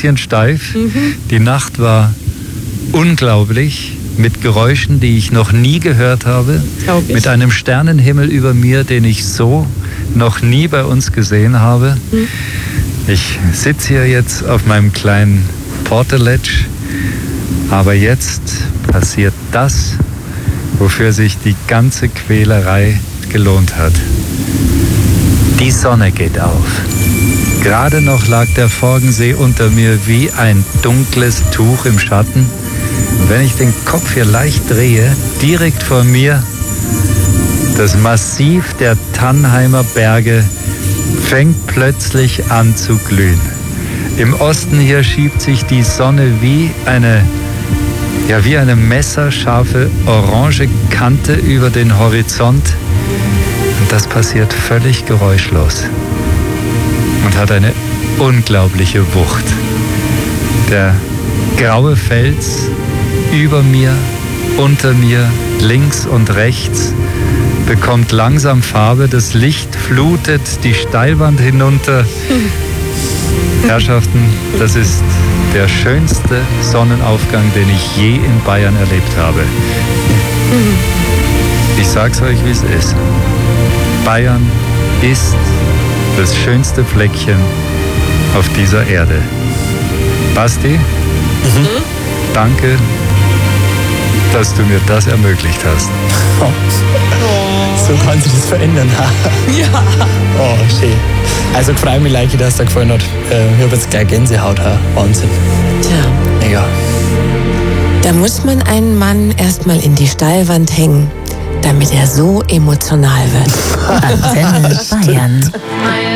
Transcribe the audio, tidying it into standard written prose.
bisschen steif. Die Nacht war unglaublich, mit Geräuschen, die ich noch nie gehört habe, mit einem Sternenhimmel über mir, den ich so noch nie bei uns gesehen habe. Ich sitze hier jetzt auf meinem kleinen Portaledge, aber jetzt passiert das, wofür sich die ganze Quälerei gelohnt hat. Die Sonne geht auf. Gerade noch lag der Forgensee unter mir wie ein dunkles Tuch im Schatten. Und wenn ich den Kopf hier leicht drehe, direkt vor mir, das Massiv der Tannheimer Berge fängt plötzlich an zu glühen. Im Osten hier schiebt sich die Sonne wie eine messerscharfe orange Kante über den Horizont. Und das passiert völlig geräuschlos und hat eine unglaubliche Wucht. Der graue Fels über mir, unter mir, links und rechts bekommt langsam Farbe. Das Licht flutet die Steilwand hinunter. Herrschaften, das ist der schönste Sonnenaufgang, den ich je in Bayern erlebt habe. Ich sag's euch, wie es ist. Bayern ist das schönste Fleckchen auf dieser Erde. Basti, danke, dass du mir das ermöglicht hast. So kann sich das verändern. Ja. Oh, schön. Also freue mich, Leiki, dass es dir gefallen hat. Ich habe jetzt gleich Gänsehaut. Wahnsinn. Tja. Ja. Da muss man einen Mann erstmal in die Steilwand hängen, damit er so emotional wird. Antenne Bayern.